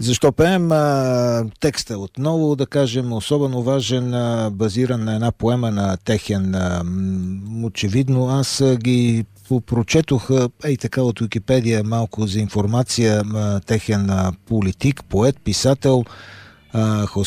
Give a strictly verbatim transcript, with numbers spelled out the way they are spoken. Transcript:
Защо пеем? А, текста отново, да кажем, особено важен, а, базиран на една поема на Техен. А, очевидно, аз а, ги прочетох, ей така от Уикипедия, малко за информация. А, Техен а, политик, поет, писател, а,